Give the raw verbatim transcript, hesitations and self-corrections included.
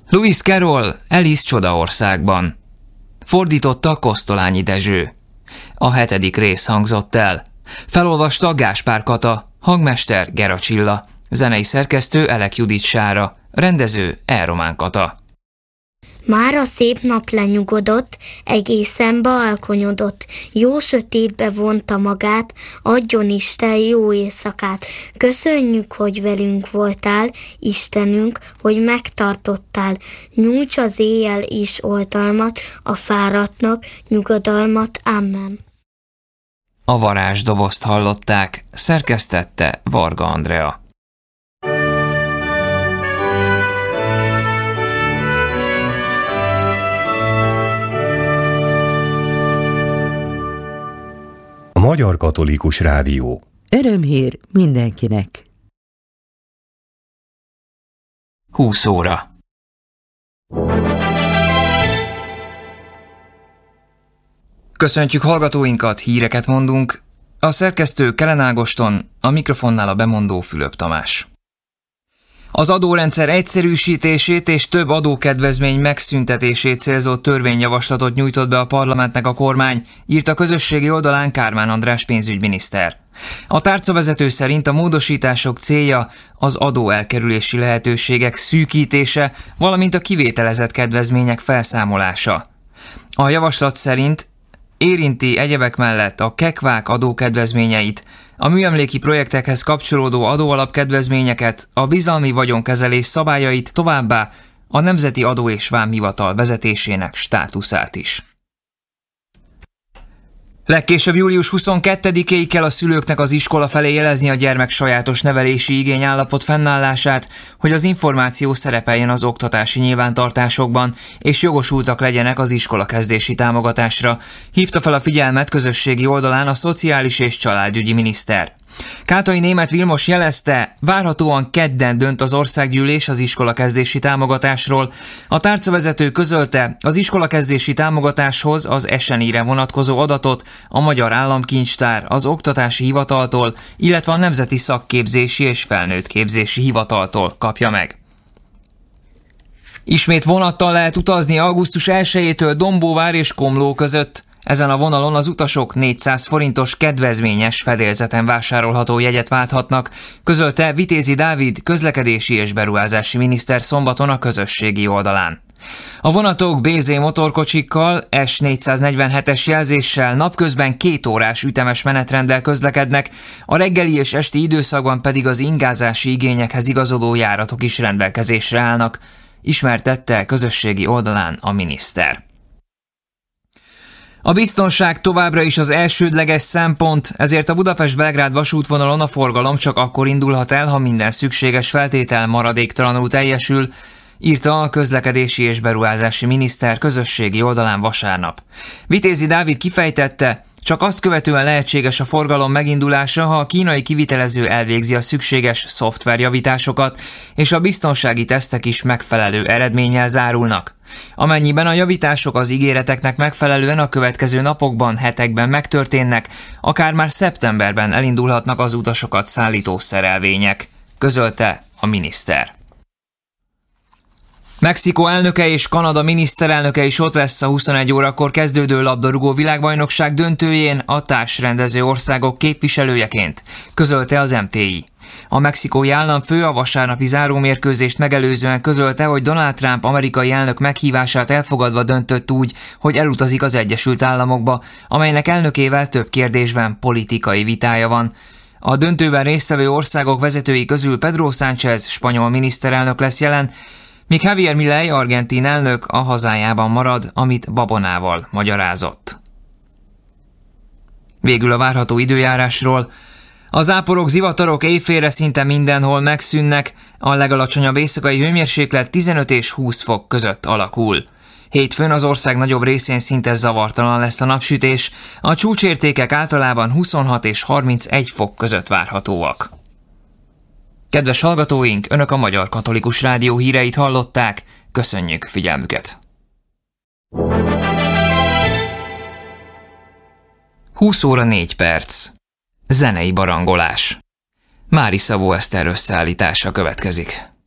Lewis Carroll, Alice Csodaországban. Fordította Kosztolányi Dezső. A hetedik rész hangzott el. Felolvasta Gáspár Kata, hangmester Gera Csilla, zenei szerkesztő Elek Judit Sára, rendező E. Román Kata. Már a szép nap lenyugodott, egészen bealkonyodott, jó sötétbe vonta magát, adjon Isten jó éjszakát. Köszönjük, hogy velünk voltál, Istenünk, hogy megtartottál. Nyújts az éjjel is oltalmat, a fáradtnak nyugodalmat. Amen. A varázsdobozt hallották, szerkesztette Varga Andrea. Magyar Katolikus Rádió. Örömhír mindenkinek. húsz óra. Köszöntjük hallgatóinkat, híreket mondunk. A szerkesztő Kelen Ágoston, a mikrofonnál a bemondó Fülöp Tamás. Az adórendszer egyszerűsítését és több adókedvezmény megszüntetését célzó törvényjavaslatot nyújtott be a parlamentnek a kormány, írt a közösségi oldalán Kármán András pénzügyminiszter. A tárcavezető szerint a módosítások célja az adóelkerülési lehetőségek szűkítése, valamint a kivételezett kedvezmények felszámolása. A javaslat szerint érinti egyebek mellett a kekvák adókedvezményeit, a műemléki projektekhez kapcsolódó adóalapkedvezményeket, a bizalmi vagyonkezelés szabályait, továbbá a Nemzeti Adó- és Vámhivatal vezetésének státuszát is. Legkésőbb július huszonkettedikéig kell a szülőknek az iskola felé jelezni a gyermek sajátos nevelési igényállapot fennállását, hogy az információ szerepeljen az oktatási nyilvántartásokban, és jogosultak legyenek az iskolakezdési támogatásra, hívta fel a figyelmet közösségi oldalán a szociális és családügyi miniszter. Kátai Németh Vilmos jelezte, várhatóan kedden dönt az országgyűlés az iskolakezdési támogatásról. A tárcavezető közölte, az iskolakezdési támogatáshoz az es en i-re vonatkozó adatot a Magyar Államkincstár, az Oktatási Hivataltól, illetve a Nemzeti Szakképzési és Felnőttképzési Hivataltól kapja meg. Ismét vonattal lehet utazni augusztus elsejétől Dombóvár és Komló között. Ezen a vonalon az utasok négyszáz forintos kedvezményes fedélzeten vásárolható jegyet válthatnak, közölte Vitézi Dávid közlekedési és beruházási miniszter szombaton a közösségi oldalán. A vonatok bé zé motorkocsikkal, es négyszáznegyvenhetes jelzéssel napközben két órás ütemes menetrenddel közlekednek, a reggeli és esti időszakban pedig az ingázási igényekhez igazodó járatok is rendelkezésre állnak, ismertette közösségi oldalán a miniszter. A biztonság továbbra is az elsődleges szempont, ezért a Budapest-Belgrád vasútvonalon a forgalom csak akkor indulhat el, ha minden szükséges feltétel maradéktalanul teljesül, írta a közlekedési és beruházási miniszter közösségi oldalán vasárnap. Vitézi Dávid kifejtette, csak azt követően lehetséges a forgalom megindulása, ha a kínai kivitelező elvégzi a szükséges szoftverjavításokat, és a biztonsági tesztek is megfelelő eredménnyel zárulnak. Amennyiben a javítások az ígéreteknek megfelelően a következő napokban, hetekben megtörténnek, akár már szeptemberben elindulhatnak az utasokat szállító szerelvények, közölte a miniszter. Mexikó elnöke és Kanada miniszterelnöke is ott lesz a huszonegy órakor kezdődő labdarúgó világbajnokság döntőjén a társrendező országok képviselőjeként, közölte az em té i. A mexikói államfő a vasárnapi zárómérkőzést megelőzően közölte, hogy Donald Trump amerikai elnök meghívását elfogadva döntött úgy, hogy elutazik az Egyesült Államokba, amelynek elnökével több kérdésben politikai vitája van. A döntőben résztvevő országok vezetői közül Pedro Sánchez spanyol miniszterelnök lesz jelen, míg Javier Milei argentin elnök a hazájában marad, amit babonával magyarázott. Végül a várható időjárásról. A záporok, zivatarok éjfélre szinte mindenhol megszűnnek, a legalacsonyabb éjszakai hőmérséklet tizenöt és húsz fok között alakul. Hétfőn az ország nagyobb részén szinte zavartalan lesz a napsütés, a csúcsértékek általában huszonhat és harmincegy fok között várhatóak. Kedves hallgatóink, Önök a Magyar Katolikus Rádió híreit hallották, köszönjük figyelmüket! húsz óra négy perc. Zenei barangolás. Mári Szabó Eszter összeállítása következik.